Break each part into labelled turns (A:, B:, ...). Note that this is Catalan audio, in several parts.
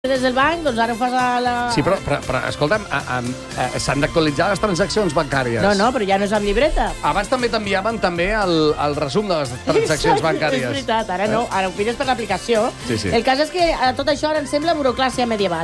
A: des del banc, doncs ara ho fas a la...
B: Sí, però escolta'm, s'han d'actualitzar les transaccions bancàries.
A: No, però ja no és amb llibreta.
B: Abans també t'enviaven el resum de les transaccions bancàries.
A: És veritat, ara no, ara ho pilles per l'aplicació.
B: Sí.
A: El cas és que tot això ara em sembla burocràcia medieval,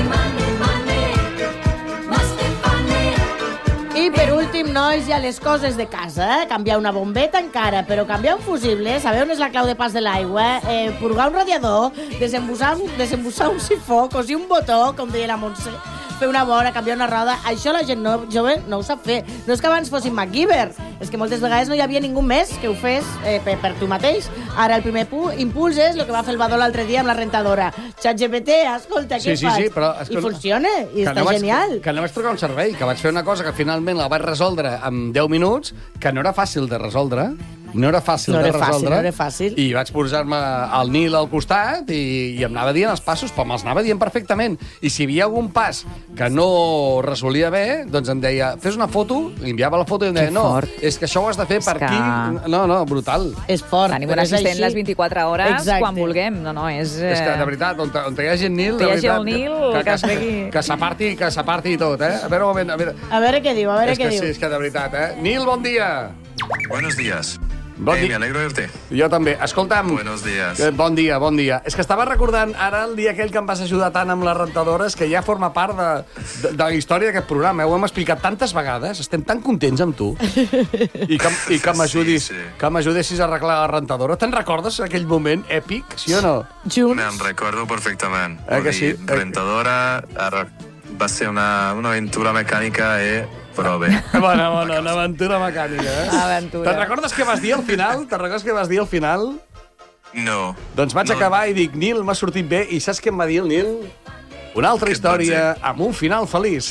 A: I per últim, nois, ja les coses de casa, canviar una bombeta encara, però canviar un fusible, saber on és la clau de pas de l'aigua, purgar un radiador, desembussar un sifó, cosir un botó, com deia la Montse, fer una vora, canviar una roda, això la gent jove no ho sap fer. No és que abans fossin MacGyver, és que moltes vegades no hi havia ningú més que ho fes per tu mateix. Ara el primer impuls és el que va fer el Badó l'altre dia amb la rentadora. ChatGPT, escolta, què faig?
B: Sí, però...
A: I funciona, i està genial.
B: Que no vaig trucar un servei, que vaig fer una cosa que finalment la vaig resoldre en 10 minuts, que no era fàcil de resoldre. No era fàcil de resoldre.
A: No era fàcil.
B: I vaig posar-me el Nil al costat i em anava dient els passos, però me'ls anava dient perfectament. I si hi havia algun pas que no resolia bé, doncs em deia, fes una foto, li enviava la foto i em deia, no, és que això ho has de fer per aquí. No, brutal.
A: És fort.
C: Tenim un assistent les 24 hores quan vulguem. No, és...
B: És que, de veritat, on hi hagi el Nil,
C: de veritat,
B: que s'aparti tot, A veure, un moment,
A: a veure què diu,
B: Sí, és que de veritat, Nil, bon dia.
D: Buenos días.
B: Bon dia.
D: Me alegro de verte.
B: Jo també. Escolta'm...
D: Buenos días.
B: Bon dia. És que estava recordant ara el dia aquell que em vas ajudar tant amb les rentadores que ja forma part de la història d'aquest programa. Ho hem explicat tantes vegades, estem tan contents amb tu. I que m'ajudessis a arreglar la rentadora. Te'n recordes aquell moment èpic, sí o no?
A: Junts.
D: Me'n recordo perfectament.
B: Que sí?
D: Rentadora va ser una aventura mecànica però bé.
B: Bona, una aventura mecànica,
C: Aventura.
B: Te'n recordes què vas dir al final?
D: No.
B: Doncs vaig acabar i dic, Nil, m'ha sortit bé, i saps què em va dir el Nil? Una altra història amb un final feliç.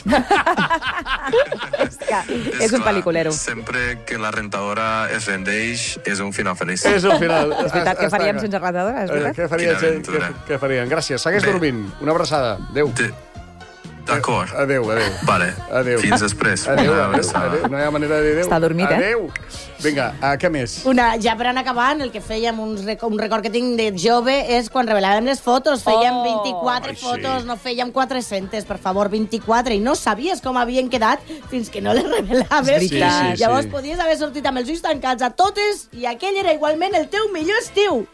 C: És un pel·liculero.
D: Sempre que la rentadora es rendeix, és un final feliç.
B: És un final.
C: És veritat, què faríem sense rentadora?
B: Què faríem? Gràcies. Segueix dormint. Una abraçada. Adéu.
D: D'acord.
B: Adéu.
D: Vale.
B: Adéu.
D: Fins després.
B: Adéu. No hi ha manera de dir adéu.
C: Està dormit,
B: Adéu. Vinga, què més?
A: Ja per anar acabant, el que fèiem, un record que tinc de jove, és quan revelàvem les fotos. Fèiem 24 fotos, no fèiem 400, per favor, 24. I no sabies com havien quedat fins que no les revelaves.
B: Sí.
A: Llavors podies haver sortit amb els ulls tancats a totes i aquell era igualment el teu millor estiu.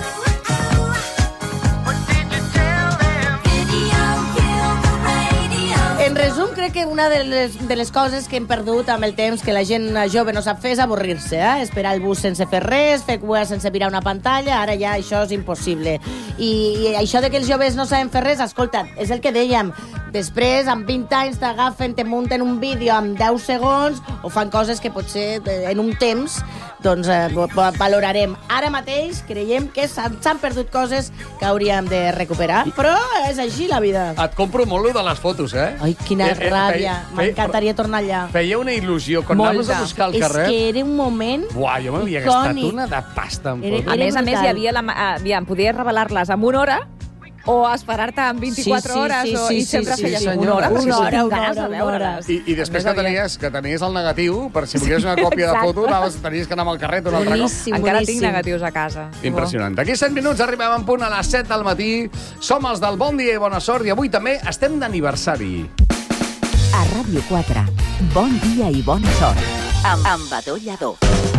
A: En resum, crec que una de les coses que hem perdut amb el temps que la gent jove no sap fer és avorrir-se, Esperar el bus sense fer res, fer cua sense mirar una pantalla, ara ja això és impossible. I això de que els joves no saben fer res, escolta, és el que dèiem. Després, amb 20 anys, t'agafen, te munten un vídeo amb 10 segons o fan coses que potser en un temps doncs valorarem. Ara mateix creiem que s'han perdut coses que hauríem de recuperar, però és així la vida.
B: Et compro molt de les fotos,
A: Ai, quina ràbia. M'encantaria tornar allà.
B: Feia una il·lusió. Quan anaves a buscar el carrer...
A: És que era un moment
B: Buah, jo m'havia gastat una de pasta en fotos.
C: A més, hi havia podies revelar-les en una hora o esperar-te en 24 hores i sempre feies una hora.
A: Una hora.
B: I després que tenies el negatiu, per si volgués una còpia de foto, tenies que anar amb el carret un altre cop.
C: Encara tinc negatius a casa.
B: Impressionant. D'aquí 7 minuts arribem en punt a les 7 del matí. Som els del Bon Dia i Bona Sort i avui també estem d'aniversari.
E: A Ràdio 4, Bon Dia i Bona Sort, amb Badó Lladó.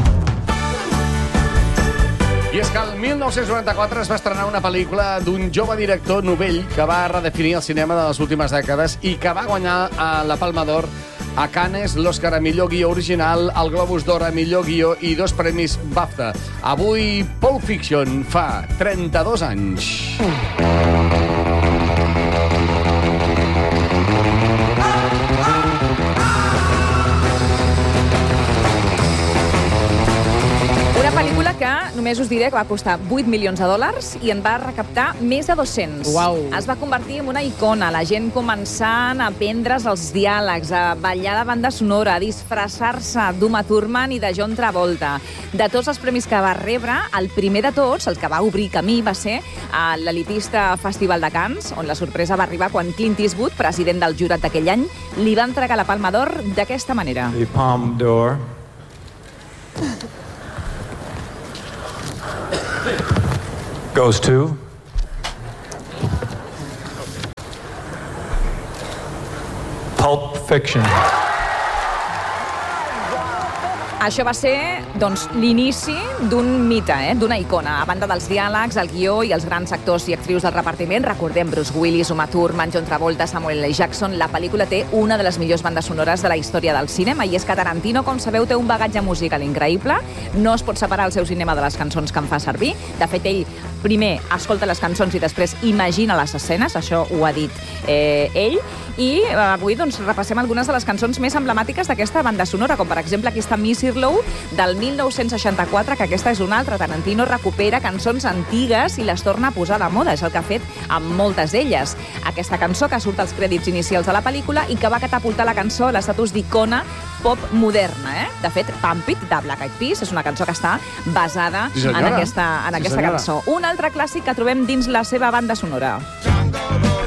B: I és que el 1994 es va estrenar una pel·lícula d'un jove director novell que va redefinir el cinema de les últimes dècades i que va guanyar la Palma d'Or a Cannes, l'Oscar a millor guió original, el Globus d'Or a millor guió i 2 premis BAFTA. Avui, Pulp Fiction fa 32 anys.
C: Que només us diré que va costar $8 milions i en va recaptar més de 200.
A: Uau.
C: Es va convertir en una icona, la gent començant a aprendre's els diàlegs, a ballar de banda sonora, a disfressar-se d'Uma Thurman i de John Travolta. De tots els premis que va rebre, el primer de tots, el que va obrir camí, va ser a l'elitista Festival de Cannes, on la sorpresa va arribar quan Clint Eastwood, president del jurat d'aquell any, li va entregar la Palma d'Or d'aquesta manera.
F: The Palme d'Or goes to Pulp Fiction.
C: Això va ser, doncs, l'inici d'un mite, d'una icona. A banda dels diàlegs, el guió i els grans actors i actrius del repartiment, recordem Bruce Willis, Uma Thurman, John Travolta, Samuel L. Jackson, la pel·lícula té una de les millors bandes sonores de la història del cinema, i és que Tarantino, com sabeu, té un bagatge musical increïble. No es pot separar el seu cinema de les cançons que en fa servir. De fet, ell primer escolta les cançons i després imagina les escenes, això ho ha dit ell. I avui doncs, repassem algunes de les cançons més emblemàtiques d'aquesta banda sonora, com per exemple aquí està Missy Low del 1964, que aquesta és una altra. Tarantino recupera cançons antigues i les torna a posar de moda, és el que ha fet amb moltes d'elles. Aquesta cançó que surt als crèdits inicials de la pel·lícula i que va catapultar la cançó a l'estatus d'icona pop moderna. De fet, Pump It, de Black Eyed Peas, és una cançó que està basada en aquesta cançó. Un altre clàssic que trobem dins la seva banda sonora.